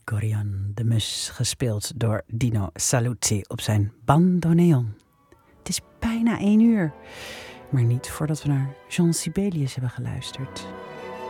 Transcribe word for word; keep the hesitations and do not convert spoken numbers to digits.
Gorion de Mus, gespeeld door Dino Saluzzi op zijn bandoneon. Het is bijna één uur, maar niet voordat we naar Jean Sibelius hebben geluisterd.